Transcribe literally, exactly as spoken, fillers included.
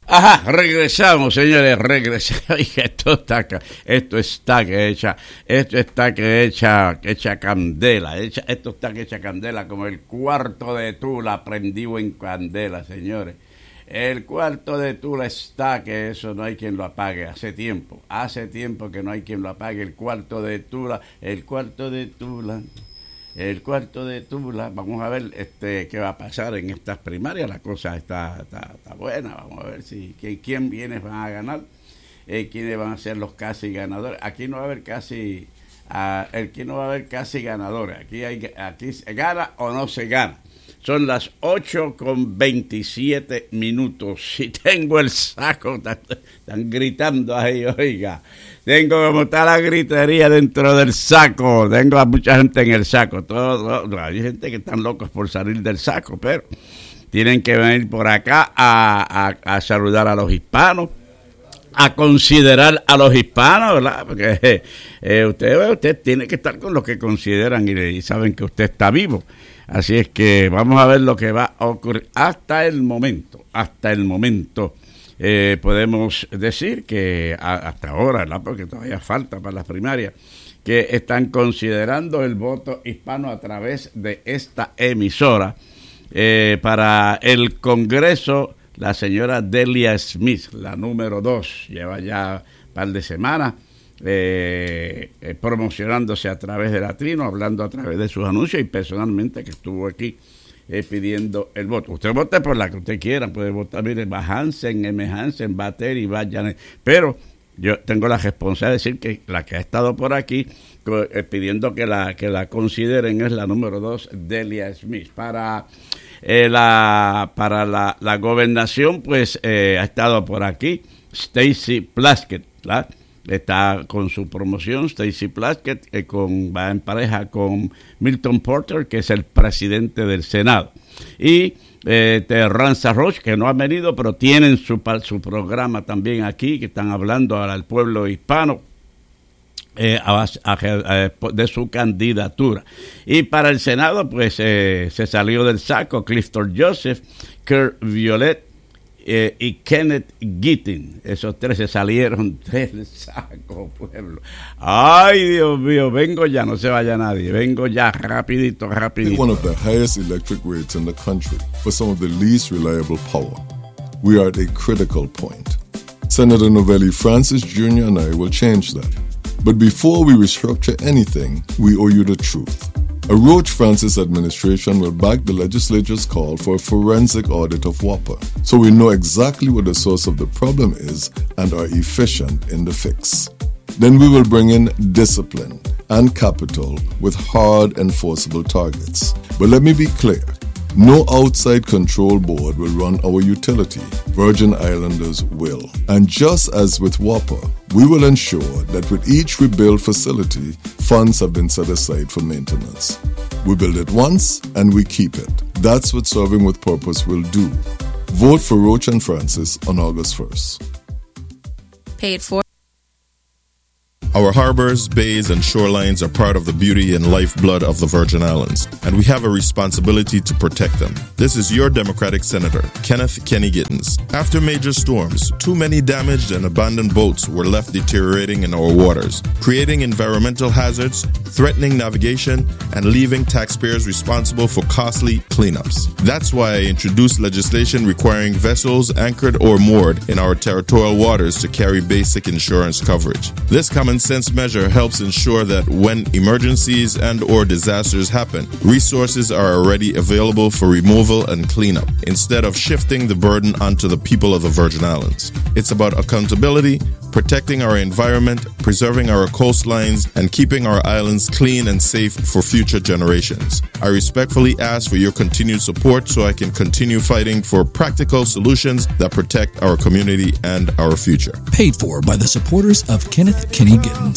Ajá, regresamos, señores, regresamos. Esto está, esto está que echa, esto está que echa, que echa candela, echa, esto está que echa candela, como el cuarto de Tula prendido en candela, señores. El cuarto de Tula está que eso no hay quien lo apague, hace tiempo, hace tiempo que no hay quien lo apague, el cuarto de Tula, el cuarto de Tula. El cuarto de Tula, vamos a ver este qué va a pasar en estas primarias. La cosa está, está, está buena, vamos a ver si quién, quién viene van a ganar, eh, quiénes van a ser los casi ganadores. Aquí no va a haber casi, uh, aquí no va a haber casi ganadores. Aquí hay, aquí se gana o no se gana. Son las ocho con veintisiete minutos. Si tengo el saco, están, están gritando ahí, oiga. Tengo como está la gritería dentro del saco. Tengo a mucha gente en el saco. Todo, todo, hay gente que están locos por salir del saco, pero tienen que venir por acá a, a, a saludar a los hispanos, a considerar a los hispanos, ¿verdad? Porque eh, usted, usted tiene que estar con los que consideran y, y saben que usted está vivo. Así es que vamos a ver lo que va a ocurrir. Hasta el momento, hasta el momento, eh, podemos decir que a, hasta ahora, ¿verdad? Porque todavía falta para las primarias, que están considerando el voto hispano a través de esta emisora. Eh, para el Congreso, la señora Delia Smith, la número dos, lleva ya un par de semanas, Eh, eh, promocionándose a través de Latino, hablando a través de sus anuncios y personalmente que estuvo aquí eh, pidiendo el voto. Usted vote por la que usted quiera, puede votar, mire, va Hansen, M. Hansen, va Terry, va Janet, pero yo tengo la responsabilidad de decir que la que ha estado por aquí eh, pidiendo que la que la consideren es la número dos, Delia Smith. Para eh, la para la, la gobernación, pues eh, ha estado por aquí Stacey Plaskett, ¿verdad? Está con su promoción, Stacey Plaskett, eh, con, va en pareja con Milton Porter, que es el presidente del Senado. Y eh, Ranza Roche, que no ha venido, pero tienen su, su programa también aquí, que están hablando al pueblo hispano eh, a, a, a, de su candidatura. Y para el Senado, pues eh, se salió del saco Clifton Joseph, Kurt Violet, Eh, y Kenneth Gittin. Esos tres se salieron del saco, pueblo. Ay, Dios mío, vengo ya, no se vaya nadie, vengo ya, rapidito, rapidito. One of the highest electric rates in the country for some of the least reliable power. We are at a critical point. Senator Novelli Francis Junior and I will change that. But before we restructure anything, we owe you the truth. A Roach-Francis administration will back the legislature's call for a forensic audit of WAPA, so we know exactly what the source of the problem is and are efficient in the fix. Then we will bring in discipline and capital with hard enforceable targets. But let me be clear, no outside control board will run our utility. Virgin Islanders will. And just as with WAPA, we will ensure that with each rebuild facility, funds have been set aside for maintenance. We build it once and we keep it. That's what Serving with Purpose will do. Vote for Roach and Francis on August first. Paid for. Our harbors, bays, and shorelines are part of the beauty and lifeblood of the Virgin Islands, and we have a responsibility to protect them. This is your Democratic Senator, Kenneth Kenny Gittins. After major storms, too many damaged and abandoned boats were left deteriorating in our waters, creating environmental hazards, threatening navigation, and leaving taxpayers responsible for costly cleanups. That's why I introduced legislation requiring vessels anchored or moored in our territorial waters to carry basic insurance coverage. This common sense measure helps ensure that when emergencies and or disasters happen, resources are already available for removal and cleanup, instead of shifting the burden onto the people of the Virgin Islands. It's about accountability, protecting our environment, preserving our coastlines, and keeping our islands clean and safe for future generations. I respectfully ask for your continued support so I can continue fighting for practical solutions that protect our community and our future. Paid for by the supporters of Kenneth Kenny Gittins.